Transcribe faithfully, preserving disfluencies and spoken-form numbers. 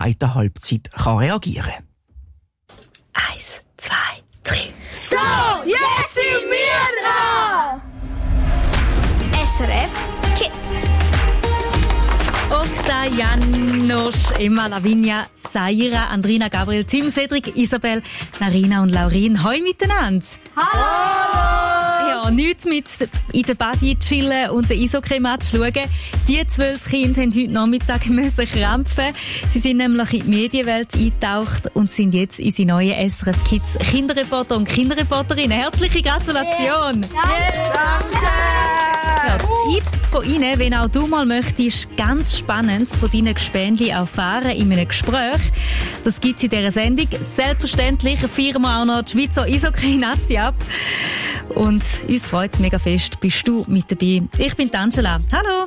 zweiten Halbzeit kann reagieren kann. Eins, zwei, drei. So, jetzt sind wir dran! S R F Kids. Okta, Janosch, Emma, Lavinia, Saira, Andrina, Gabriel, Tim, Cedric, Isabel, Narina und Laurin. Hoi miteinander. Hallo! Ja, nichts mit in der Body chillen und den Eishockey-Match schauen. Die zwölf Kinder mussten heute Nachmittag müssen krampfen. Sie sind nämlich in die Medienwelt eingetaucht und sind jetzt unsere neuen S R F Kids Kinderreporter und Kinderreporterinnen. Herzliche Gratulation! Yeah. Danke! Ja, Tipps von Ihnen, wenn auch du mal möchtest, ganz Spannendes von deinen Gespendli erfahren in einem Gespräch. Das gibt es in dieser Sendung. Selbstverständlich feiern wir auch noch die Schweizer Eishockey-Nazi ab. Und uns freut es mega fest, bist du mit dabei. Ich bin Angela. Hallo!